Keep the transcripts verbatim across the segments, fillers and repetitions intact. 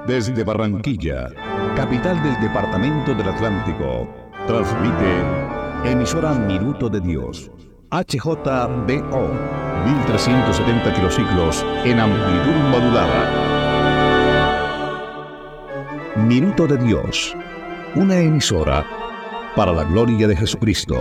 Desde Barranquilla, capital del departamento del Atlántico, transmite emisora Minuto de Dios, H J B O, mil trescientos setenta kilociclos en amplitud modulada. Minuto de Dios, una emisora para la gloria de Jesucristo.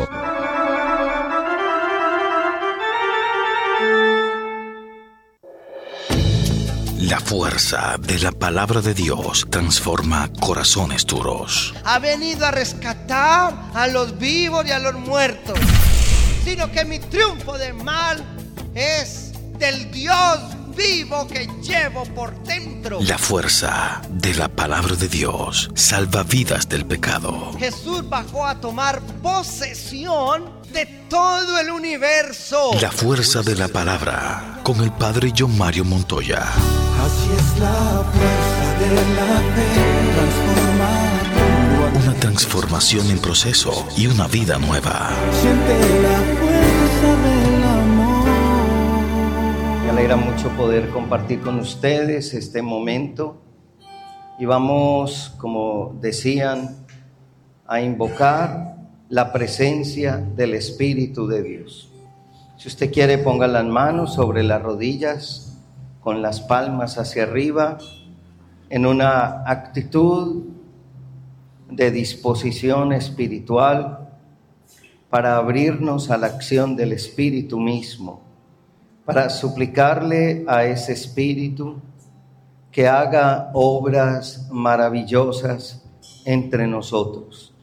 La fuerza de la palabra de Dios transforma corazones duros. Ha venido a rescatar a los vivos y a los muertos, sino que mi triunfo del mal es del Dios vivo que llevo por dentro. La fuerza de la palabra de Dios salva vidas del pecado. Jesús bajó a tomar posesión de todo el universo. La fuerza de la palabra con el padre John Mario Montoya. Así es la fuerza de la fe, transformar. Una transformación en proceso y una vida nueva. Siente la fuerza del amor. Me alegra mucho poder compartir con ustedes este momento y vamos, como decían, a invocar la presencia del Espíritu de Dios. Si usted quiere, ponga las manos sobre las rodillas, con las palmas hacia arriba, en una actitud de disposición espiritual para abrirnos a la acción del Espíritu mismo, para suplicarle a ese Espíritu que haga obras maravillosas entre nosotros.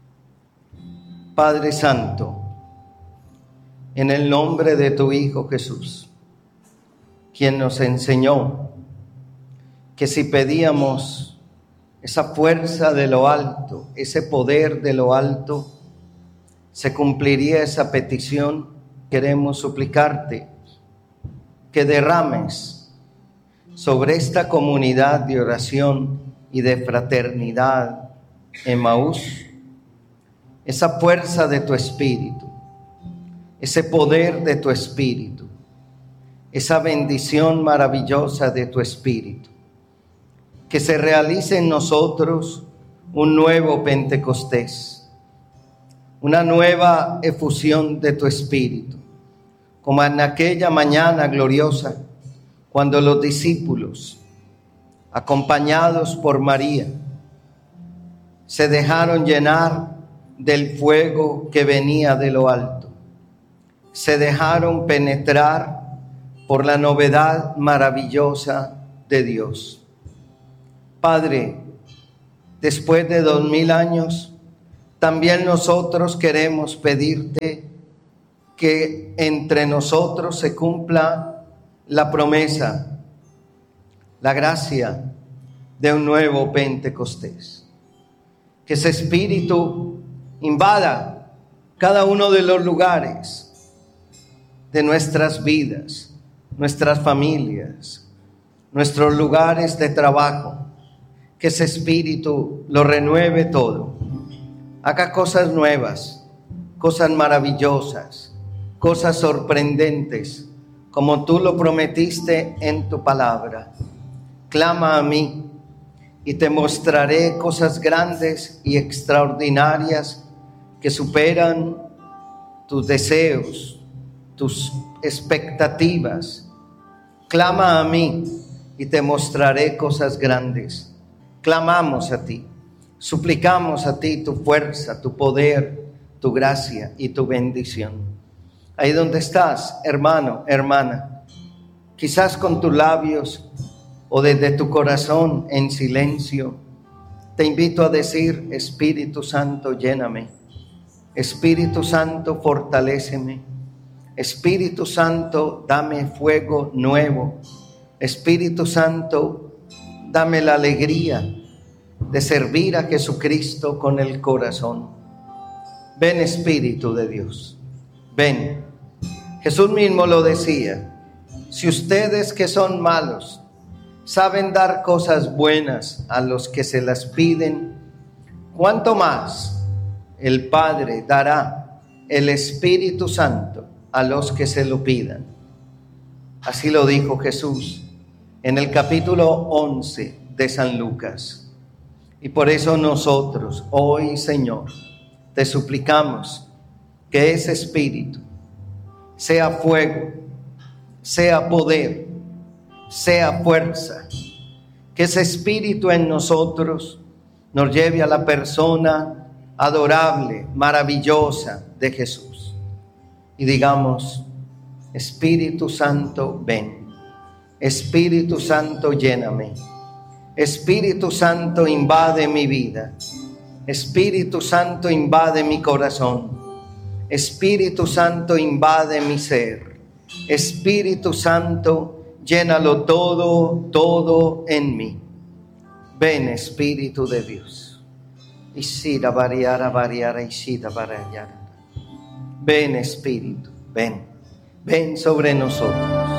Padre Santo, en el nombre de tu Hijo Jesús, quien nos enseñó que si pedíamos esa fuerza de lo alto, ese poder de lo alto, se cumpliría esa petición. Queremos suplicarte que derrames sobre esta comunidad de oración y de fraternidad Emaús esa fuerza de tu Espíritu, ese poder de tu Espíritu, esa bendición maravillosa de tu Espíritu, que se realice en nosotros un nuevo Pentecostés, una nueva efusión de tu Espíritu, como en aquella mañana gloriosa, cuando los discípulos, acompañados por María, se dejaron llenar del fuego que venía de lo alto, se dejaron penetrar por la novedad maravillosa de Dios. Padre, después de dos mil años, también nosotros queremos pedirte que entre nosotros se cumpla la promesa, la gracia de un nuevo Pentecostés. Que ese Espíritu invada cada uno de los lugares de nuestras vidas, nuestras familias, nuestros lugares de trabajo, que ese Espíritu lo renueve todo, haga cosas nuevas, cosas maravillosas, cosas sorprendentes, como tú lo prometiste en tu palabra. Clama a mí y te mostraré cosas grandes y extraordinarias que superan tus deseos, tus expectativas. Clama a mí y te mostraré cosas grandes. Clamamos a ti, suplicamos a ti tu fuerza, tu poder, tu gracia y tu bendición. Ahí donde estás, hermano, hermana, quizás con tus labios o desde tu corazón en silencio, te invito a decir: Espíritu Santo, lléname. Espíritu Santo, fortaléceme. Espíritu Santo, dame fuego nuevo. Espíritu Santo, dame la alegría de servir a Jesucristo con el corazón. Ven, Espíritu de Dios, ven. Jesús mismo lo decía: si ustedes que son malos saben dar cosas buenas a los que se las piden, ¿cuánto más el Padre dará el Espíritu Santo a los que se lo pidan? Así lo dijo Jesús en el capítulo once de San Lucas. Y por eso nosotros hoy, Señor, te suplicamos que ese espíritu sea fuego, sea poder, sea fuerza, que ese espíritu en nosotros nos lleve a la persona adorable, maravillosa de Jesús. Y digamos: Espíritu Santo, ven. Espíritu Santo, lléname. Espíritu Santo, invade mi vida. Espíritu Santo, invade mi corazón. Espíritu Santo, invade mi ser. Espíritu Santo, llénalo todo, todo en mí. Ven, Espíritu de Dios. Isida variara, variara, isida variara. Ven, Espíritu, ven. Ven sobre nosotros.